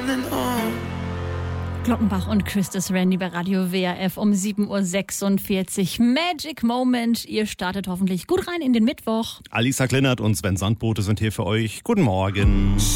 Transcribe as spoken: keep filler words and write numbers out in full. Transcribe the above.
Glockenbach und Christus Randy bei Radio W R F um sieben Uhr sechsundvierzig. Magic Moment. Ihr startet hoffentlich gut rein in den Mittwoch. Alisa Kleinert und Sven Sandbote sind hier für euch. Guten Morgen.